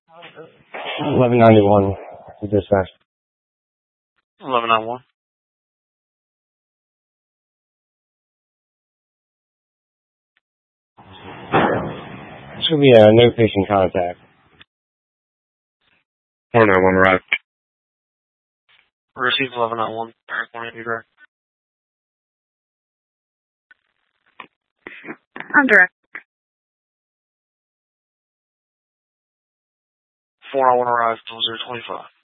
1191. Dispatch. 1191. Should be a no patient contact. 491 arrived. Received 1191. Airport direct. I'm direct. 401 arrived. 025.